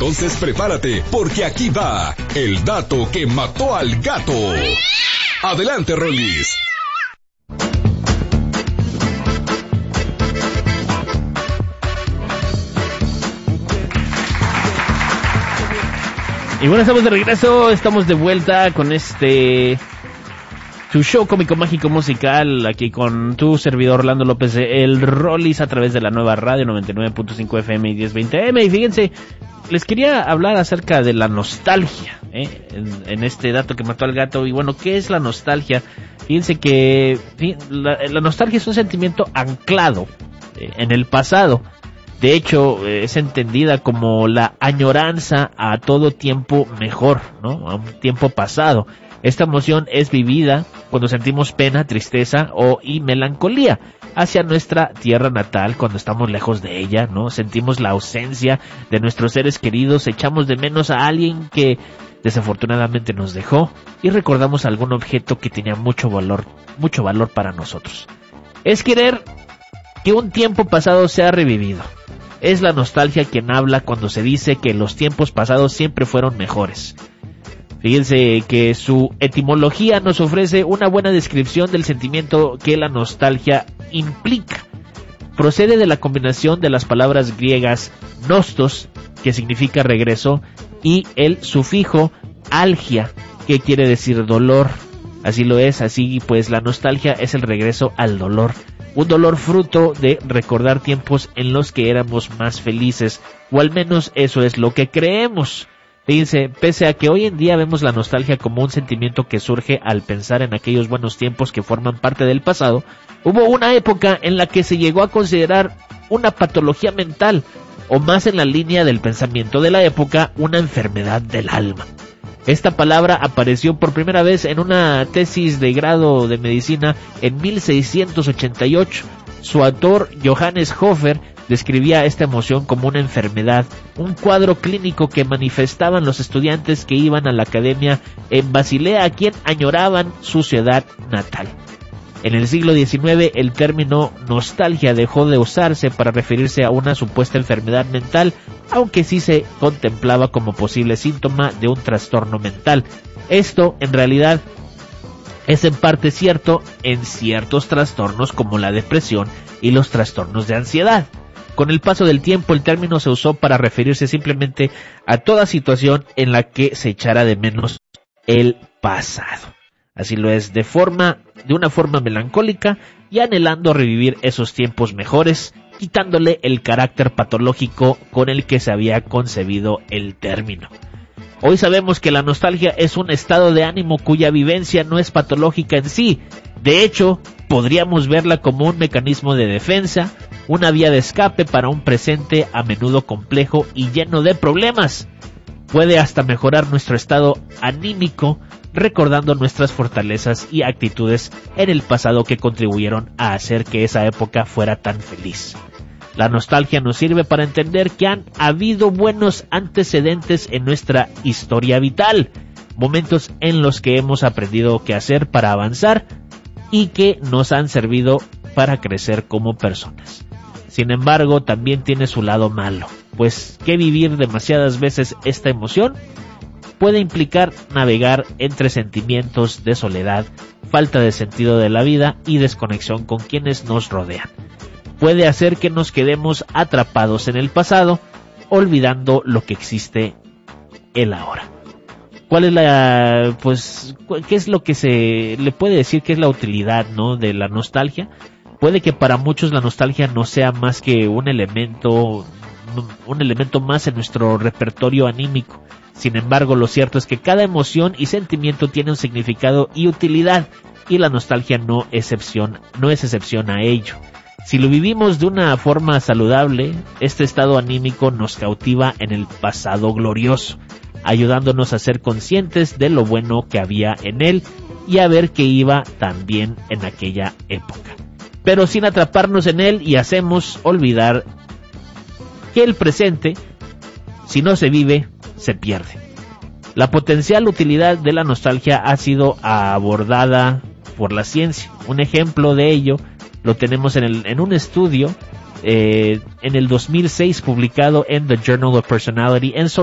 Entonces prepárate, porque aquí va el dato que mató al gato. Adelante, Rolis. Y bueno, estamos de regreso, estamos de vuelta con tu show cómico mágico musical, aquí con tu servidor Orlando López, el Rolis, a través de la nueva radio 99.5 FM y 1020M. Y fíjense, les quería hablar acerca de la nostalgia, en este dato que mató al gato. Y bueno, ¿qué es la nostalgia? Fíjense que la nostalgia es un sentimiento anclado en el pasado. De hecho, es entendida como la añoranza a todo tiempo mejor, ¿no? A un tiempo pasado. Esta emoción es vivida cuando sentimos pena, tristeza y melancolía hacia nuestra tierra natal, cuando estamos lejos de ella, ¿no? Sentimos la ausencia de nuestros seres queridos, echamos de menos a alguien que desafortunadamente nos dejó y recordamos algún objeto que tenía mucho valor para nosotros. Es querer que un tiempo pasado sea revivido. Es la nostalgia quien habla cuando se dice que los tiempos pasados siempre fueron mejores. Fíjense que su etimología nos ofrece una buena descripción del sentimiento que la nostalgia implica. Procede de la combinación de las palabras griegas nostos, que significa regreso, y el sufijo algia, que quiere decir dolor. Así lo es, así pues la nostalgia es el regreso al dolor. Un dolor fruto de recordar tiempos en los que éramos más felices, o al menos eso es lo que creemos. Fíjense, pese a que hoy en día vemos la nostalgia como un sentimiento que surge al pensar en aquellos buenos tiempos que forman parte del pasado, hubo una época en la que se llegó a considerar una patología mental, o más en la línea del pensamiento de la época, una enfermedad del alma. Esta palabra apareció por primera vez en una tesis de grado de medicina en 1688. Su autor, Johannes Hofer, describía esta emoción como una enfermedad, un cuadro clínico que manifestaban los estudiantes que iban a la academia en Basilea, a quien añoraban su ciudad natal. En el siglo XIX, el término nostalgia dejó de usarse para referirse a una supuesta enfermedad mental, aunque sí se contemplaba como posible síntoma de un trastorno mental. Esto, en realidad, es en parte cierto en ciertos trastornos como la depresión y los trastornos de ansiedad. Con el paso del tiempo, el término se usó para referirse simplemente a toda situación en la que se echara de menos el pasado. Así lo es, de una forma melancólica y anhelando revivir esos tiempos mejores, quitándole el carácter patológico con el que se había concebido el término. Hoy sabemos que la nostalgia es un estado de ánimo cuya vivencia no es patológica en sí. De hecho, podríamos verla como un mecanismo de defensa, una vía de escape para un presente a menudo complejo y lleno de problemas. Puede hasta mejorar nuestro estado anímico, recordando nuestras fortalezas y actitudes en el pasado que contribuyeron a hacer que esa época fuera tan feliz. La nostalgia nos sirve para entender que han habido buenos antecedentes en nuestra historia vital, momentos en los que hemos aprendido qué hacer para avanzar y que nos han servido para crecer como personas. Sin embargo, también tiene su lado malo, pues que vivir demasiadas veces esta emoción puede implicar navegar entre sentimientos de soledad, falta de sentido de la vida y desconexión con quienes nos rodean. Puede hacer que nos quedemos atrapados en el pasado, olvidando lo que existe el ahora. ¿Cuál es qué es lo que se le puede decir que es la utilidad, ¿no?, de la nostalgia? Puede que para muchos la nostalgia no sea más que un elemento más en nuestro repertorio anímico. Sin embargo, lo cierto es que cada emoción y sentimiento tiene un significado y utilidad, y la nostalgia no es excepción a ello. Si lo vivimos de una forma saludable, este estado anímico nos cautiva en el pasado glorioso, ayudándonos a ser conscientes de lo bueno que había en él y a ver que iba tan bien en aquella época, pero sin atraparnos en él y hacemos olvidar que el presente, si no se vive, se pierde. La potencial utilidad de la nostalgia ha sido abordada por la ciencia. Un ejemplo de ello lo tenemos en un estudio en el 2006 publicado en The Journal of Personality and